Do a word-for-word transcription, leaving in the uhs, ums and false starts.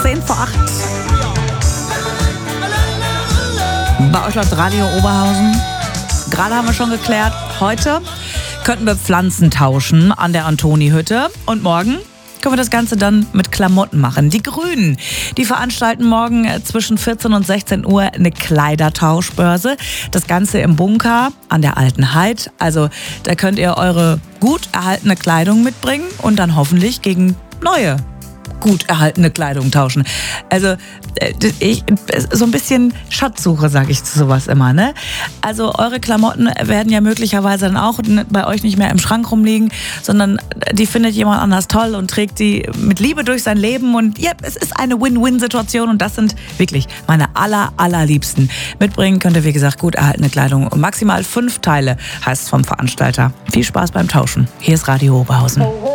zehn vor acht. Bei euch läuft Radio Oberhausen. Gerade haben wir schon geklärt, heute könnten wir Pflanzen tauschen an der Antoni-Hütte. Und morgen können wir das Ganze dann mit Klamotten machen. Die Grünen, die veranstalten morgen zwischen vierzehn und sechzehn Uhr eine Kleidertauschbörse. Das Ganze im Bunker an der Alten Heid. Also da könnt ihr eure gut erhaltene Kleidung mitbringen und dann hoffentlich gegen neue gut erhaltene Kleidung tauschen. Also ich, so ein bisschen Schatzsuche, sage ich zu sowas immer, ne? Also eure Klamotten werden ja möglicherweise dann auch bei euch nicht mehr im Schrank rumliegen, sondern die findet jemand anders toll und trägt die mit Liebe durch sein Leben und ja, es ist eine Win-Win-Situation und das sind wirklich meine aller, allerliebsten. Mitbringen könnt ihr, wie gesagt, gut erhaltene Kleidung. Maximal fünf Teile heißt es vom Veranstalter. Viel Spaß beim Tauschen. Hier ist Radio Oberhausen.